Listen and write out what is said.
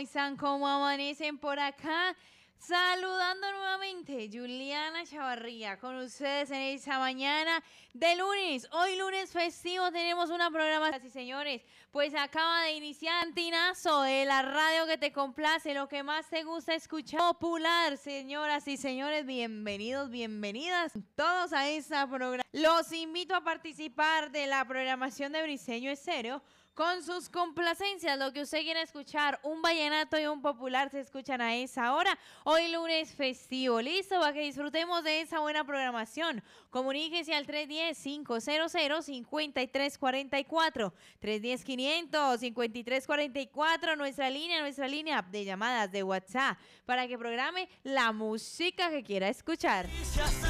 Están como amanecen por acá. Saludando nuevamente, Juliana Chavarría, con ustedes en esta mañana de lunes. Hoy lunes festivo tenemos una programación, señores, pues acaba de iniciar Antinazo de la radio que te complace, lo que más te gusta escuchar. Popular, señoras y señores, bienvenidos, bienvenidas todos a esta programación. Los invito a participar de la programación de Briseño Estéreo con sus complacencias, lo que usted quiera escuchar, un vallenato y un popular se escuchan a esa hora. Hoy lunes festivo, listo, para que disfrutemos de esa buena programación. Comuníquese al 310-500-5344, 310-500-5344, nuestra línea de llamadas de WhatsApp, para que programe la música que quiera escuchar.